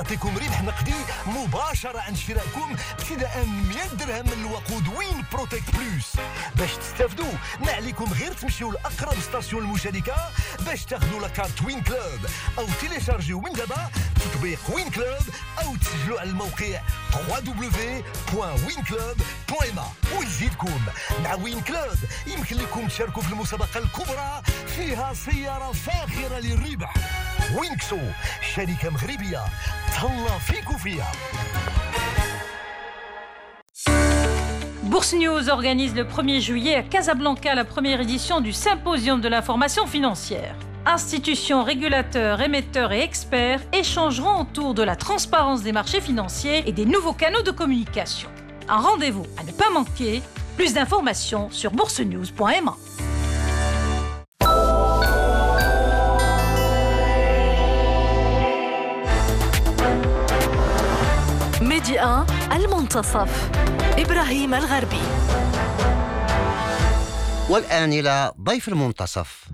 يعطيكم ربح نقدي مباشرة عند شرائكم ابتداء من 100 درهم من الوقود وين بروتيكت بلس. باش تستافدوا ما عليكم غير تمشيو لأقرب ستاسيون المشاركة باش تاخذوا لاكارت وين كلوب، أو تيليشارجيو من دابا تطبيق وين كلوب، أو تسجلوا على الموقع www.winclub.ma. ويزيدكم مع وين كلوب يمكن لكم تشاركوا في المسابقة الكبرى فيها سيارة فاخرة للربح. وينكسو شركة مغربية تهلا فيك وفيها. Bourse News organise le 1er juillet à Casablanca la première édition du Symposium de l'information financière. Institutions, régulateurs, émetteurs et experts échangeront autour de la transparence des marchés financiers et des nouveaux canaux de communication. Un rendez-vous à ne pas manquer. Plus d'informations sur boursenews.ma. ميديا المنتصف إبراهيم الغربي. والآن إلى ضيف المنتصف.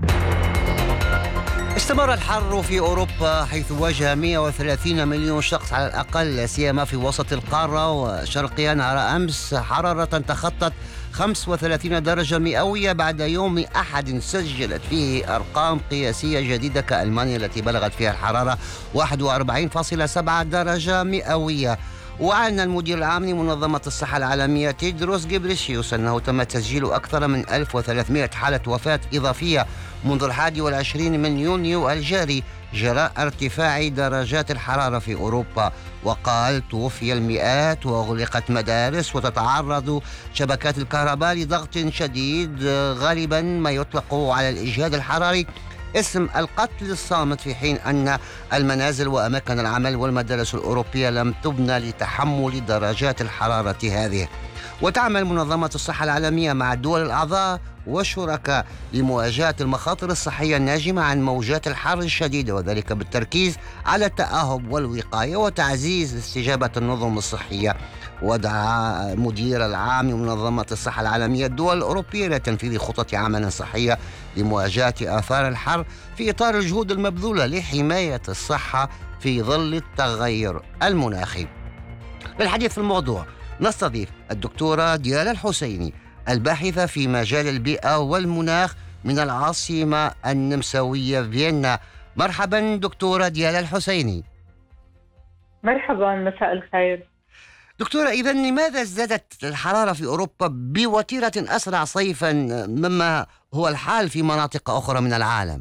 استمر الحر في أوروبا حيث واجه 130 مليون شخص على الأقل، لا سيما في وسط القارة وشرقها نهار أمس حرارة تخطت 35 درجة مئوية بعد يوم أحد سجلت فيه أرقام قياسية جديدة كألمانيا التي بلغت فيها الحرارة 41.7 درجة مئوية. وأعلن المدير العام لمنظمة الصحة العالمية تيدروس غيبريسيوس أنه تم تسجيل أكثر من 1300 حالة وفاة إضافية منذ 21 من يونيو الجاري جراء ارتفاع درجات الحرارة في أوروبا. وقال توفي المئات وأغلقت مدارس وتتعرض شبكات الكهرباء لضغط شديد، غالبا ما يطلق على الإجهاد الحراري اسم القتل الصامت، في حين أن المنازل وأماكن العمل والمدارس الأوروبية لم تبنى لتحمل درجات الحرارة هذه. وتعمل منظمة الصحة العالمية مع الدول الأعضاء والشركاء لمواجهة المخاطر الصحية الناجمة عن موجات الحر الشديدة، وذلك بالتركيز على التأهب والوقاية وتعزيز استجابة النظم الصحية. ودعا المدير العام لمنظمة الصحة العالمية الدول الأوروبية لتنفيذ خطط عمل صحية لمواجهة آثار الحر في إطار الجهود المبذولة لحماية الصحة في ظل التغير المناخي. للحديث في الموضوع نستضيف الدكتورة ديالا الحسيني، الباحثة في مجال البيئة والمناخ من العاصمة النمساوية فيينا. مرحبا دكتورة ديالا الحسيني. مرحبا، مساء الخير. دكتورة، إذن لماذا ازدادت الحرارة في أوروبا بوتيرة أسرع صيفا مما هو الحال في مناطق أخرى من العالم؟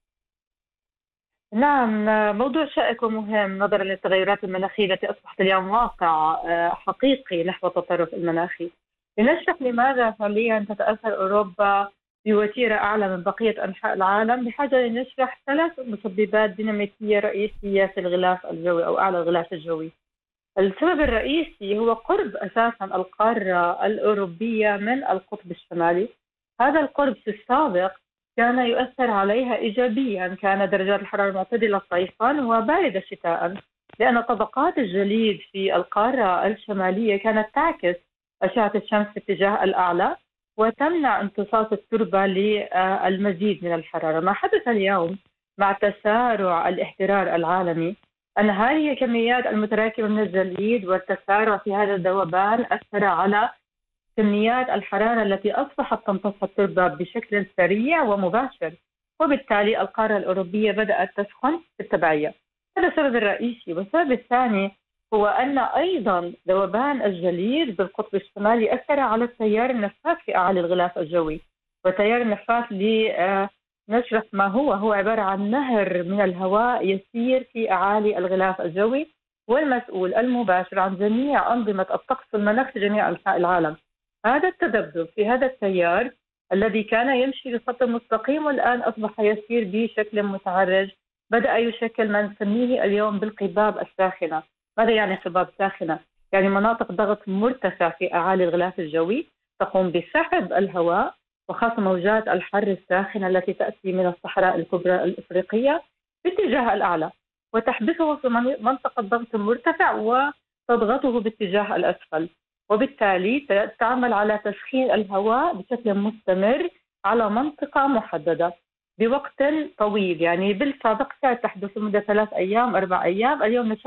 نعم، موضوع شائك ومهم نظرا للتغيرات المناخية التي أصبحت اليوم واقع حقيقي نحو التطرف المناخي. لنشرح لماذا فعليا تتأثر أوروبا بوتيرة أعلى من بقية أنحاء العالم، بحاجة لنشرح 3 مسببات ديناميكية رئيسية في الغلاف الجوي أو أعلى الغلاف الجوي. السبب الرئيسي هو قرب أساسا القارة الأوروبية من القطب الشمالي. هذا القرب في السابق كان يؤثر عليها إيجابيا، كان درجات الحرارة معتدلة صيفا وباردة شتاء، لأن طبقات الجليد في القارة الشمالية كانت تعكس أشعة الشمس في اتجاه الأعلى وتمنع امتصاص التربة للمزيد من الحرارة. ما حدث اليوم مع تسارع الاحترار العالمي أن هذه الكميات المتراكمة من الجليد والتسارع في هذا الذوبان أثر على كميات الحرارة التي أصبحت تمتص التربة بشكل سريع ومباشر، وبالتالي القارة الأوروبية بدأت تسخن بالتبعية. هذا السبب الرئيسي. والسبب الثاني هو أن أيضا ذوبان الجليد بالقطب الشمالي أثر على التيار النفاث في أعالي الغلاف الجوي. وتيار النفاث نشرح ما هو عبارة عن نهر من الهواء يسير في أعالي الغلاف الجوي، والمسؤول المباشر عن جميع أنظمة الطقس والمناخ في جميع أنحاء العالم. هذا التذبذب في هذا التيار الذي كان يمشي بخط مستقيم والآن أصبح يسير بشكل متعرج، بدأ يشكل ما نسميه اليوم بالقباب الساخنة. ماذا يعني قباب ساخنة؟ يعني مناطق ضغط مرتفع في أعالي الغلاف الجوي تقوم بسحب الهواء وخاصة موجات الحر الساخنة التي تأتي من الصحراء الكبرى الإفريقية باتجاه الأعلى وتحبسه في منطقة ضغط مرتفع وتضغطه باتجاه الأسفل، وبالتالي تعمل على تسخين الهواء بشكل مستمر على منطقة محددة بوقت طويل. يعني بالسابق كانت تحدث لمدة 3 أيام 4 أيام، اليوم